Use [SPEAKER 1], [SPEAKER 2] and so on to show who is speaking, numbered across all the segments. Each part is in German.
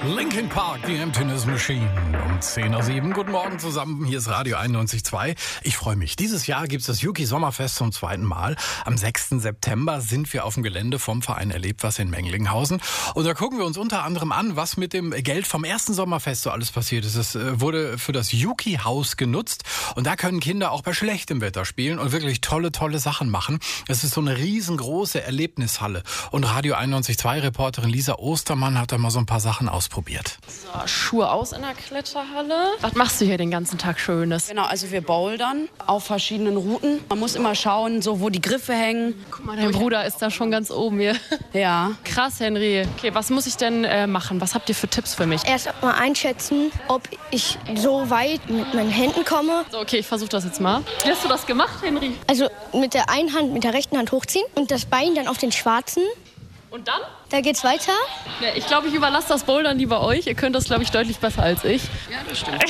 [SPEAKER 1] Linkin Park, die Emptiness Machine. Um 10:07 Uhr. Guten Morgen zusammen. Hier ist Radio 91.2. Ich freue mich. Dieses Jahr gibt es das Yuki Sommerfest zum zweiten Mal. Am 6. September sind wir auf dem Gelände vom Verein Erlebt was in Menglinghausen. Und da gucken wir uns unter anderem an, was mit dem Geld vom ersten Sommerfest so alles passiert ist. Es wurde für das Yuki-Haus genutzt. Und da können Kinder auch bei schlechtem Wetter spielen und wirklich tolle Sachen machen. Es ist so eine riesengroße Erlebnishalle. Und Radio 91.2-Reporterin Lisa Ostermann hat da mal so ein paar Sachen ausprobiert.
[SPEAKER 2] So, Schuhe aus in der Kletterhalle. Was machst du hier den ganzen Tag Schönes?
[SPEAKER 3] Genau, also wir bouldern auf verschiedenen Routen. Man muss immer schauen, so wo die Griffe hängen.
[SPEAKER 2] Guck mal, dein Bruder ist da schon ganz oben hier.
[SPEAKER 3] Ja.
[SPEAKER 2] Krass, Henry. Okay, was muss ich denn machen? Was habt ihr für Tipps für mich?
[SPEAKER 4] Erst mal einschätzen, ob ich so weit mit meinen Händen komme.
[SPEAKER 2] So, okay, ich versuche das jetzt mal. Wie hast du das gemacht, Henry?
[SPEAKER 4] Also mit der einen Hand, mit der rechten Hand hochziehen und das Bein dann auf den schwarzen.
[SPEAKER 2] Und dann?
[SPEAKER 4] Da geht's weiter.
[SPEAKER 2] Ja, ich glaube, ich überlasse das Bouldern lieber euch. Ihr könnt das, glaube ich, deutlich besser als ich.
[SPEAKER 3] Ja, das stimmt.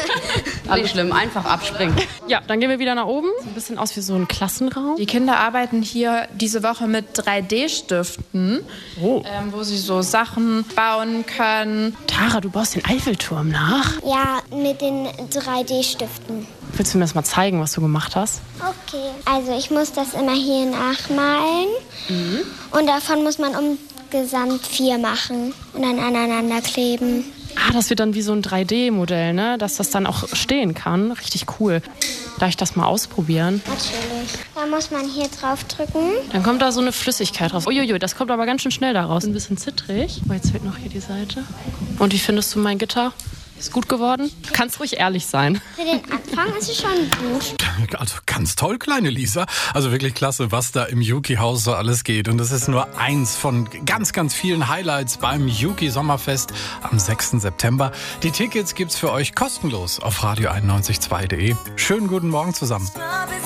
[SPEAKER 3] Nicht schlimm, einfach abspringen.
[SPEAKER 2] Ja, dann gehen wir wieder nach oben. Sieht ein bisschen aus wie so ein Klassenraum.
[SPEAKER 5] Die Kinder arbeiten hier diese Woche mit 3D-Stiften, wo sie so Sachen bauen können.
[SPEAKER 2] Tara, du baust den Eiffelturm nach.
[SPEAKER 6] Ja, mit den 3D-Stiften.
[SPEAKER 2] Willst du mir das mal zeigen, was du gemacht hast?
[SPEAKER 6] Okay. Also ich muss das immer hier nachmalen. Und davon muss man insgesamt 4 machen und dann aneinander kleben.
[SPEAKER 2] Ah, das wird dann wie so ein 3D-Modell, ne? Dass das dann auch stehen kann. Richtig cool. Darf ich das mal ausprobieren?
[SPEAKER 6] Natürlich. Da muss man hier drauf drücken.
[SPEAKER 2] Dann kommt da so eine Flüssigkeit raus. Uiuiui, das kommt aber ganz schön schnell da raus. Ein bisschen zittrig. Oh, jetzt fehlt noch hier die Seite. Und wie findest du mein Gitter? Ist gut geworden? Du kannst ruhig ehrlich sein.
[SPEAKER 6] Für den Anfang ist es schon gut.
[SPEAKER 1] Also ganz toll, kleine Lisa. Also wirklich klasse, was da im Yuki-Haus so alles geht. Und das ist nur eins von ganz vielen Highlights beim Yuki Sommerfest am 6. September. Die Tickets gibt's für euch kostenlos auf radio91.2.de. Schönen guten Morgen zusammen.